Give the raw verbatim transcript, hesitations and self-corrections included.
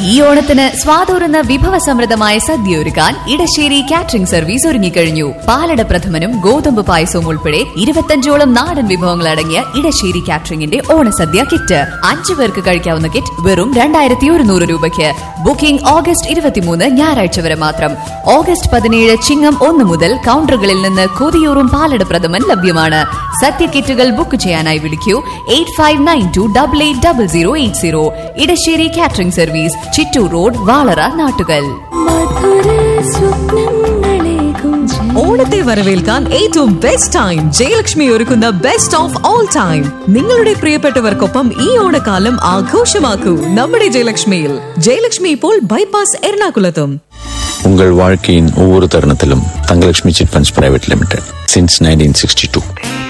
ഈ ഓണത്തിന് സ്വാതൂറുന്ന വിഭവസമൃദ്ധമായ സദ്യ ഒരുക്കാൻ ഇടശ്ശേരി കാറ്ററിംഗ് സർവീസ് ഒരുങ്ങിക്കഴിഞ്ഞു. പാലട പ്രഥമനും ഗോതമ്പ് പായസവും ഉൾപ്പെടെ ഇരുപത്തഞ്ചോളം നാടൻ വിഭവങ്ങൾ അടങ്ങിയ ഇടശ്ശേരി കാറ്ററിംഗിന്റെ ഓണസദ്യ കിറ്റ്. അഞ്ചു പേർക്ക് കഴിക്കാവുന്ന കിറ്റ് വെറും രണ്ടായിരത്തി ഒരുന്നൂറ് രൂപയ്ക്ക്. ബുക്കിംഗ് ഓഗസ്റ്റ് ഇരുപത്തിമൂന്ന് ഞായറാഴ്ച വരെ മാത്രം. ഓഗസ്റ്റ് പതിനേഴ് ചിങ്ങം ഒന്ന് മുതൽ കൗണ്ടറുകളിൽ നിന്ന് കൊതിയൂറും പാലട പ്രഥമൻ ലഭ്യമാണ്. സദ്യ കിറ്റുകൾ ബുക്ക് ചെയ്യാനായി വിളിക്കൂ eight five nine to double eight double zero eight zero. Edasseri catering service, Chittur road, Valara, Nattukal. ഓണത്തെ വരവേൽക്കാൻ ഏറ്റവും ബെസ്റ്റ് ടൈം ജയലക്ഷ്മി ഒരുക്കുന്ന ബെസ്റ്റ് ഓഫ് ഓൾ ടൈം. നിങ്ങളുടെ പ്രിയപ്പെട്ടവർക്കൊപ്പം ഈ ഓണക്കാലം ആഘോഷമാക്കൂ നമ്മുടെ ജയലക്ഷ്മിയിൽ. ജയലക്ഷ്മി ഇപ്പോൾ ബൈപ്പാസ് എറണാകുളത്തും. உங்கள் வாழ்க்கையின் ஒவ்வொரு தருணத்திலும் Thangalakshmi chit funds private limited since nineteen sixty two.